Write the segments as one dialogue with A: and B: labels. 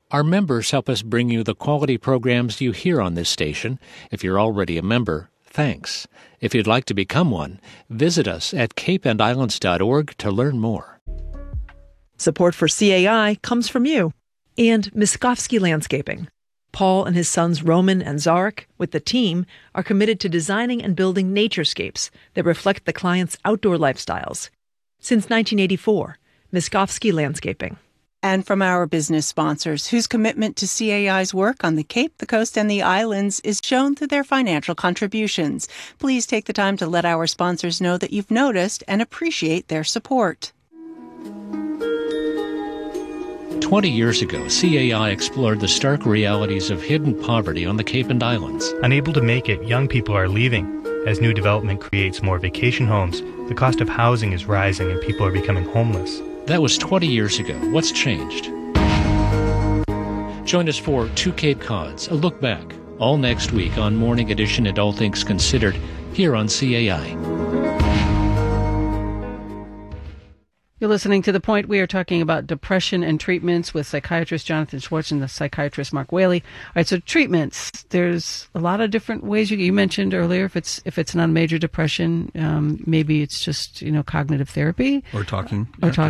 A: Our members help us bring you the quality programs you hear on this station. If you're already a member, thanks. If you'd like to become one, visit us at capeandislands.org to learn more.
B: Support for CAI comes from you and Miskovsky Landscaping. Paul and his sons Roman and Zarek, with the team, are committed to designing and building naturescapes that reflect the client's outdoor lifestyles. Since 1984, Miskovsky Landscaping.
C: And from our business sponsors, whose commitment to CAI's work on the Cape, the Coast, and the islands is shown through their financial contributions. Please take the time to let our sponsors know that you've noticed and appreciate their support.
A: 20 years ago, CAI explored the stark realities of hidden poverty on the Cape and Islands.
D: Unable to make it, young people are leaving. As new development creates more vacation homes, the cost of housing is rising and people are becoming homeless.
A: That was 20 years ago. What's changed? Join us for Two Cape Cods, a look back, all next week on Morning Edition and All Things Considered, here on CAI.
E: You're listening to The Point. We are talking about depression and treatments with psychiatrist Jonathan Schwartz and the psychiatrist Mark Whaley. All right, so treatments. There's a lot of different ways. You mentioned earlier if it's not major depression, maybe it's just cognitive therapy
F: or talking.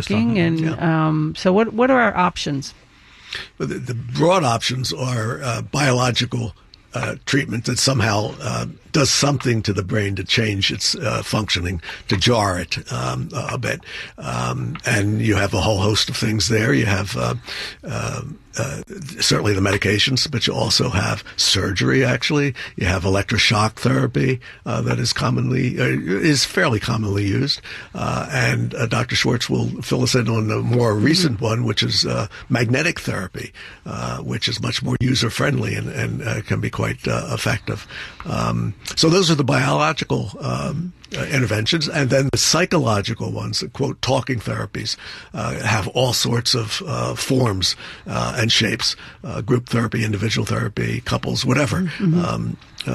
E: So what are our options?
G: Well, the broad options are biological treatment that somehow does something to the brain to change its functioning, to jar it a bit. And you have a whole host of things there. You have certainly the medications, but you also have surgery, actually. You have electroshock therapy that is fairly commonly used. And Dr. Schwartz will fill us in on the more recent one, which is magnetic therapy, which is much more user-friendly and can be quite effective. So those are the biological interventions, and then the psychological ones, the quote talking therapies, have all sorts of forms and shapes: group therapy, individual therapy, couples, whatever. I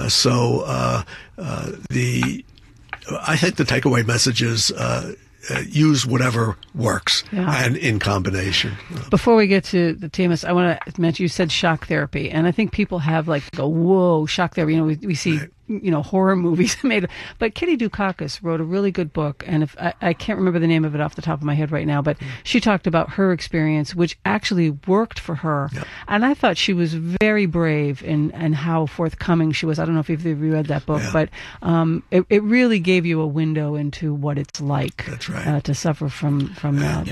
G: think the takeaway message is use whatever works and in combination.
E: Before we get to the TMS, I want to mention you said shock therapy, and I think people have go, whoa, shock therapy. We see horror movies made, but Kitty Dukakis wrote a really good book, and if I can't remember the name of it off the top of my head right now, but she talked about her experience, which actually worked for her, and I thought she was very brave in how forthcoming she was. I don't know if you've read that book, but it really gave you a window into what it's like to suffer from that.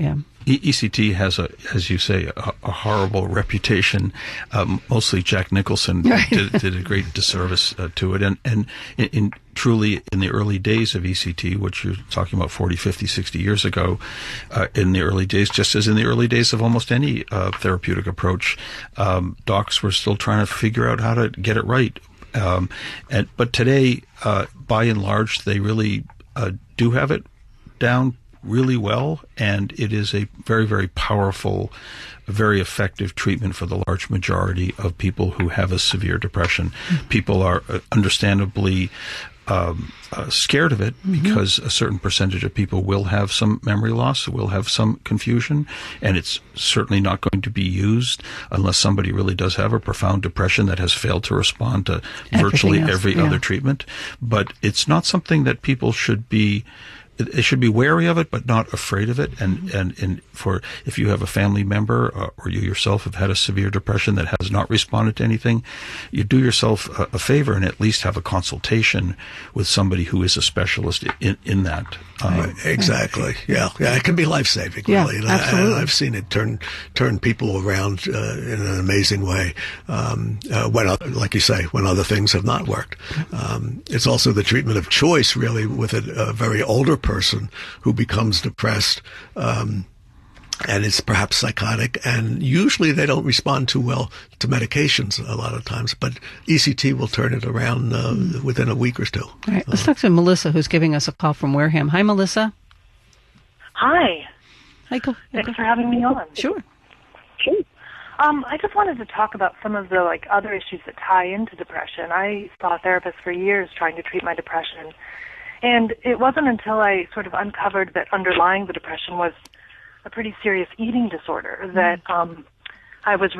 F: ECT has as you say, a horrible reputation. Mostly Jack Nicholson did a great disservice to it. And truly in the early days of ECT, which you're talking about 40, 50, 60 years ago, in the early days, just as in the early days of almost any therapeutic approach, docs were still trying to figure out how to get it right. But today, by and large, they really do have it down really well, and it is a very, very powerful, very effective treatment for the large majority of people who have a severe depression. People are understandably scared of it because a certain percentage of people will have some memory loss, will have some confusion, and it's certainly not going to be used unless somebody really does have a profound depression that has failed to respond to virtually every other treatment. But it's not something that people should be wary of it, but not afraid of it. And for if you have a family member or you yourself have had a severe depression that has not responded to anything, you do yourself a favor and at least have a consultation with somebody who is a specialist in that.
G: Exactly. Yeah. It can be life-saving, really. And I've seen it turn people around in an amazing way. Like you say, when other things have not worked. It's also the treatment of choice, really, with a very older person who becomes depressed, and it's perhaps psychotic, and usually they don't respond too well to medications a lot of times, but ECT will turn it around within a week or two. All
E: right, let's talk to Melissa, who's giving us a call from Wareham. Hi, Melissa.
H: Hi.
E: Michael.
H: Thanks for having me on.
E: Sure.
H: I just wanted to talk about some of the other issues that tie into depression. I saw a therapist for years trying to treat my depression, and it wasn't until I sort of uncovered that underlying the depression was a pretty serious eating disorder that I was